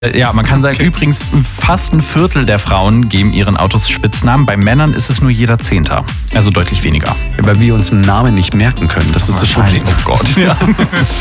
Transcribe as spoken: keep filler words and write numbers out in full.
Ja, man kann sagen, Okay. übrigens fast ein Viertel der Frauen geben ihren Autos Spitznamen. Bei Männern ist es nur jeder Zehnter. Also deutlich weniger. Weil wir uns einen Namen nicht merken können. Das ist das Problem. Oh Gott. Ja.